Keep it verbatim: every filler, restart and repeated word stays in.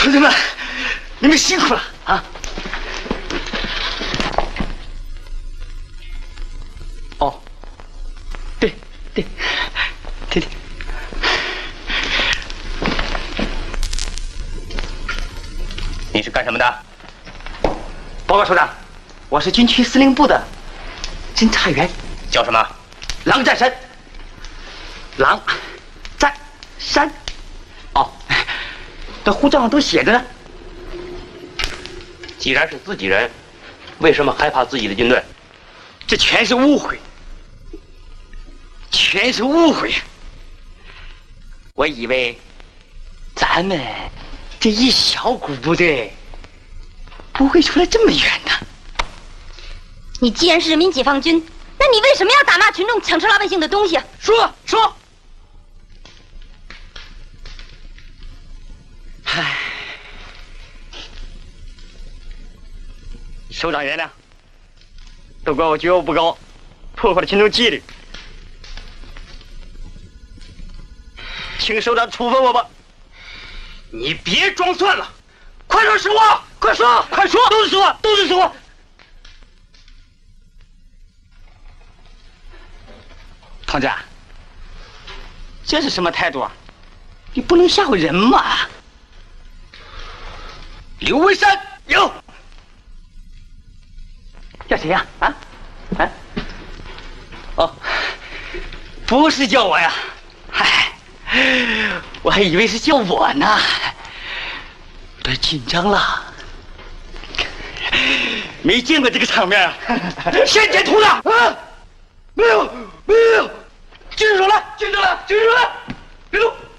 同志们，你们辛苦了啊！哦，对对对对。 你是干什么的？ 报告首长，我是军区司令部的侦察员。 叫什么？ 狼占山。狼占山。哦，这护照上都写着呢。 既然是自己人，为什么害怕自己的军队？ 这全是误会，全是误会。我以为咱们这一小股部队不会出来这么远的。 你既然是人民解放军，那你为什么要打骂群众抢吃老百姓的东西？ 说说。唉，首长原谅，都怪我觉悟不高，破坏了群众纪律，请首长处分我吧。 你别装蒜了，快说实话！ 快说，快说，都是实话，都是实话。同志，这是什么态度啊？你不能吓唬人嘛！ 刘文山有，叫谁呀？啊？啊？哦，不是叫我呀，嗨，我还以为是叫我呢，我紧张了，没见过这个场面啊！ 先点图的啊！没有，没有，军手来，军手来，军手来，别动！